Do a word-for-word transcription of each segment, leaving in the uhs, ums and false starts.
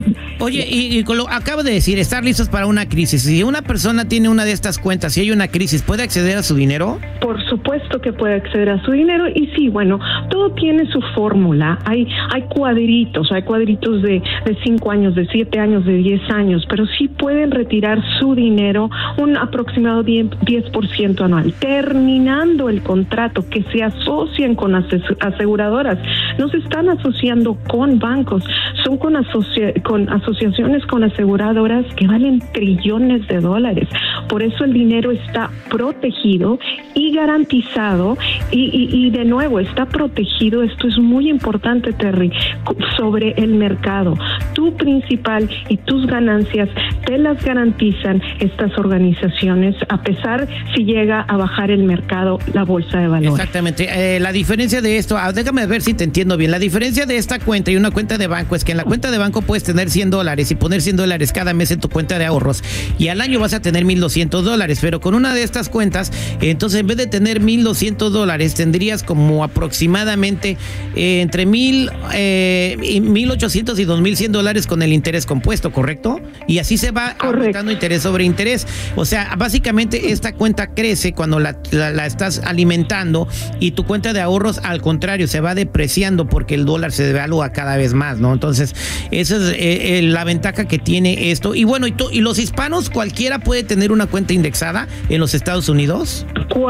Oye, y, y con lo acabo de decir, estar listos para una crisis. Si una persona tiene una de estas cuentas, si hay una crisis, ¿puede acceder a su dinero? Por supuesto que puede acceder a su dinero y sí, bueno, todo tiene su fórmula. Hay hay cuadritos, hay cuadritos de, de cinco años, de siete años, de diez años, pero sí pueden retirar su dinero un aproximado diez por ciento anual, terminando el contrato, que se asocian con aseguradoras. No se están asociando con bancos, son con, asocia con asociaciones con aseguradoras que valen trillones de dólares. Por eso el dinero está protegido y garantizado y, y, y de nuevo está protegido. Esto es muy importante, Terry, sobre el mercado. Tu principal y tus ganancias te las garantizan estas organizaciones, a pesar si llega a bajar el mercado, la bolsa de valores. Exactamente. Eh, la diferencia de esto, ah, déjame ver si te entiendo bien. La diferencia de esta cuenta y una cuenta de banco es que en la cuenta de banco puedes tener cien dólares y poner cien dólares cada mes en tu cuenta de ahorros y al año vas a tener mil doscientos dólares, pero con una de estas cuentas, entonces en vez de tener mil doscientos dólares, tendrías como aproximadamente eh, entre mil, eh, mil ochocientos y dos mil cien dólares con el interés compuesto, ¿correcto? Y así se va aumentando interés sobre interés. O sea, básicamente esta cuenta crece cuando la, la, la estás alimentando y tu cuenta de ahorros, al contrario, se va depreciando porque el dólar se devalúa cada vez más, ¿no? Entonces, esa es eh, eh, la ventaja que tiene esto. Y bueno, ¿y, tú, y los hispanos, cualquiera puede tener una cuenta indexada en los Estados Unidos?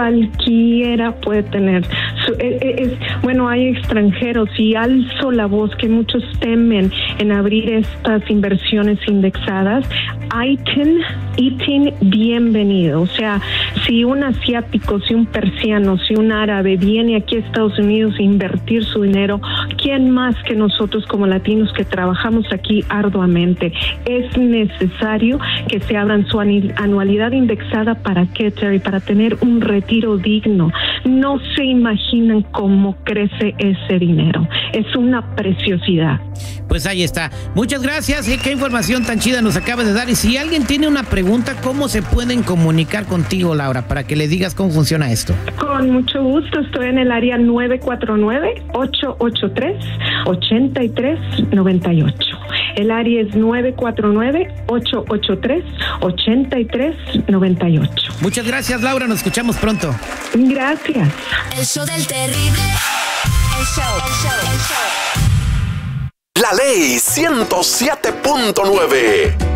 Cualquiera puede tener. Es, es, bueno, hay extranjeros y alzo la voz que muchos temen en abrir estas inversiones indexadas. I T I N, I T I N, bienvenido. O sea, si un asiático, si un persiano, si un árabe viene aquí a Estados Unidos a invertir su dinero, ¿quién más que nosotros como latinos que trabajamos aquí arduamente? Es necesario que se abran su anualidad indexada. ¿Para qué, Terry? Para tener un retiro digno. No se imaginan cómo crece ese dinero. Es una preciosidad. Pues ahí está. Muchas gracias. ¿Eh? Qué información tan chida nos acabas de dar. Y si alguien tiene una pregunta, ¿cómo se pueden comunicar contigo, Laura, para que le digas cómo funciona esto? Con mucho gusto. Estoy en el área nueve cuatro nueve, ocho ocho tres, ocho tres nueve ocho. El área es nueve cuatro nueve, ocho ocho tres, ocho tres nueve ocho. Muchas gracias, Laura. Nos escuchamos pronto. Gracias. El show del terrible. El show, el show, el show. La ley ciento siete punto nueve.